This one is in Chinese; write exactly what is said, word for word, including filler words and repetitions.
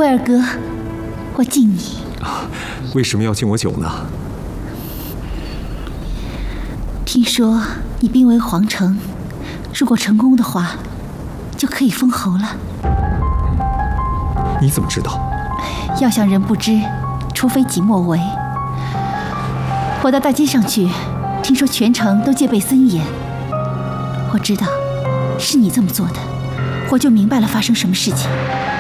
辉儿哥，我敬你。 啊，为什么要敬我酒呢？ 听说你兵围皇城，如果成功的话，就可以封侯了。 你怎么知道？ 要想人不知，除非己莫为。我到大街上去，听说全城都戒备森严。我知道是你这么做的，我就明白了发生什么事情。